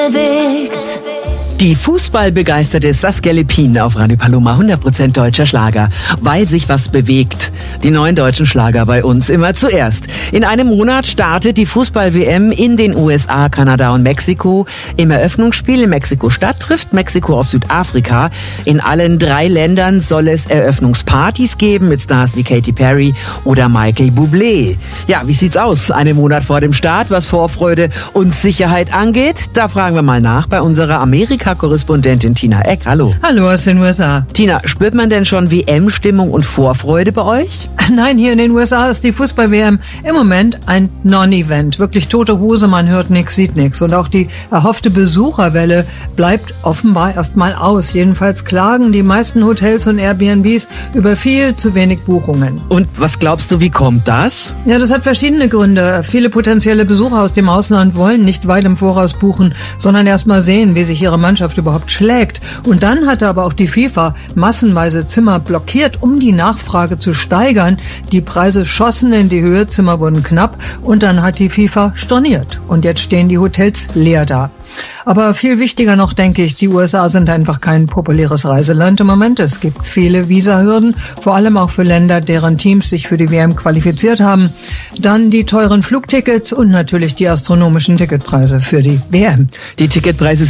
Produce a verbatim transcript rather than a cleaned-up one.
bewegt. Die fußballbegeisterte Saskia Lippin auf Radio Paloma, hundert Prozent deutscher Schlager, weil sich was bewegt. Die neuen deutschen Schlager bei uns immer zuerst. In einem Monat startet die Fußball-W M in den U S A, Kanada und Mexiko. Im Eröffnungsspiel in Mexiko-Stadt trifft Mexiko auf Südafrika. In allen drei Ländern soll es Eröffnungspartys geben mit Stars wie Katy Perry oder Michael Bublé. Ja, wie sieht's aus? Einen Monat vor dem Start, was Vorfreude und Sicherheit angeht? Da fragen wir mal nach bei unserer Amerika Korrespondentin Tina Eck. Hallo. Hallo aus den U S A. Tina, spürt man denn schon W M-Stimmung und Vorfreude bei euch? Nein, hier in den U S A ist die Fußball-W M im Moment ein Non-Event. Wirklich tote Hose, man hört nichts, sieht nichts. Und auch die erhoffte Besucherwelle bleibt offenbar erstmal aus. Jedenfalls klagen die meisten Hotels und Airbnbs über viel zu wenig Buchungen. Und was glaubst du, wie kommt das? Ja, das hat verschiedene Gründe. Viele potenzielle Besucher aus dem Ausland wollen nicht weit im Voraus buchen, sondern erst mal sehen, wie sich ihre Mannschaft überhaupt schlägt. Und dann hatte aber auch die FIFA massenweise Zimmer blockiert, um die Nachfrage zu steigern. Die Preise schossen in die Höhe, Zimmer wurden knapp und dann hat die FIFA storniert. Und jetzt stehen die Hotels leer da. Aber viel wichtiger noch, denke ich, die U S A sind einfach kein populäres Reiseland im Moment. Es gibt viele Visahürden, vor allem auch für Länder, deren Teams sich für die W M qualifiziert haben. Dann die teuren Flugtickets und natürlich die astronomischen Ticketpreise für die W M. Die Ticketpreise